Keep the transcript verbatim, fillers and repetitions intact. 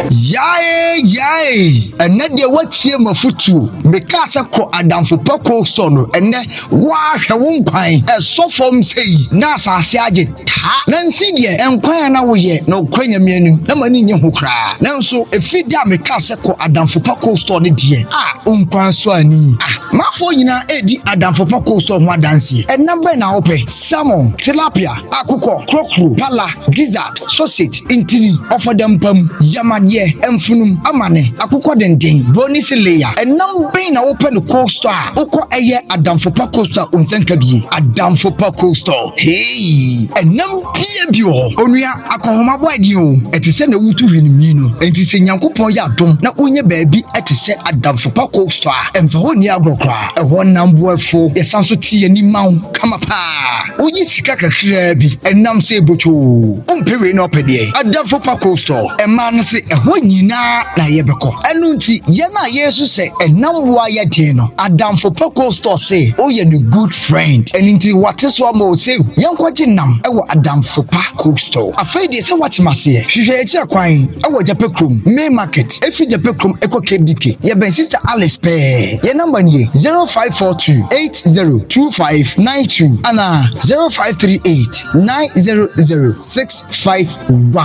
Yae, yae, and net the what see my foot to because I call Adam for Paco Stone, and then wash a womb pine, as so from say, Nasa Saget, Nancy, and crying now yet, no cranium, no money who cry. Now, so if you damn a castle call Adam for Paco Stone, dear, ah, umpire swani, ah, my phone, you know, Eddie Adam for Paco Stone, one dancey, and number now open, salmon, tilapia, akuko, crockru, pala, gizzard, sausage, intini, offer them pum, yamadye, emfunum, amane, akuko dending, bonisi layer, and number now open the coaster, oko eye Adam for Paco Store, unsenkabi, Adam for Paco Store, hey, and number bio, onya, akahoma wadio, et is send a wutu winimino, and is in Yanko ya dom, na unye baby, et is set Adam for Paco Store, and for one year brokra, a one number four, a sanso tea and mount, come up, uyi sikaka krabi, and nam se bocho, umpere no pedie, Adam for Paco Store, a man say a one yina na yebeko, and unti yana yesu say, and nam waya deno, Adam for Paco Store say, oh you no good friend, and into what is one more say, young watching nam, I will Adam for Paco Store. Afraid they say what must say, she hates a quine, I will Japecrum, May Market, if you Japecrum Eco K B K, your ben sister Alice Pay, your number ye zero five four two eight zero two five nine two, Anna zero five three eight nine zero zero six five one.